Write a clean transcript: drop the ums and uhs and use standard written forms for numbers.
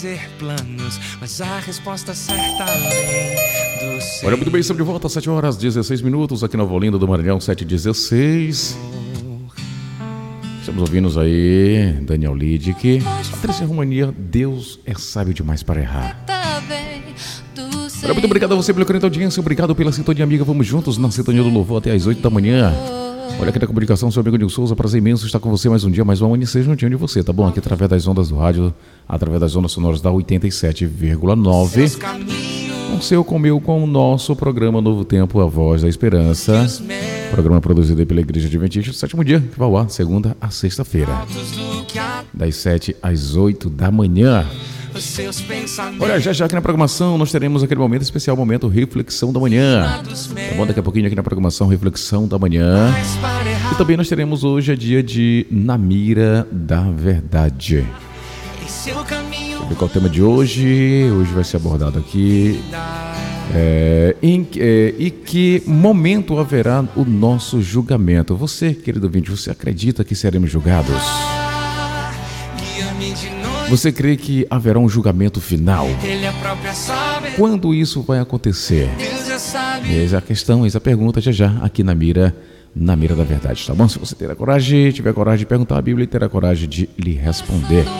planos, mas a resposta certa vem do céu. Olha, muito bem, estamos de volta às 7 horas 16 minutos aqui na Olinda do Maranhão, 7h16. Estamos ouvindo aí Daniel Lidick, Patrícia Romania, Deus é sábio demais para errar. Olha, muito obrigado a você pela grande audiência, obrigado pela sintonia amiga, vamos juntos na sintonia do louvor até às 8 da manhã. Olha, aqui na comunicação, seu amigo Nil Souza, prazer imenso estar com você mais um dia, mais um amanhecer juntinho de você, tá bom? Aqui através das ondas do rádio, através das ondas sonoras da 87,9. Com o seu, com o meu, com o nosso programa Novo Tempo, A Voz da Esperança. Programa produzido pela Igreja Adventista, o sétimo dia, que vai ao ar, segunda a sexta-feira, das 7 às 8 da manhã. Olha, já aqui na programação nós teremos aquele momento especial, momento Reflexão da Manhã. Tá bom? Daqui a pouquinho aqui na programação Reflexão da Manhã. E também nós teremos hoje a dia de Na Mira da Verdade. Deixa eu ver qual é o tema de hoje. Hoje vai ser abordado aqui. E que momento haverá o nosso julgamento? Você, querido ouvinte, você acredita que seremos julgados? Você crê que haverá um julgamento final? Quando isso vai acontecer? Eis a questão, eis a pergunta já aqui na mira da verdade, tá bom? Se você tiver coragem de perguntar a Bíblia e terá coragem de lhe responder.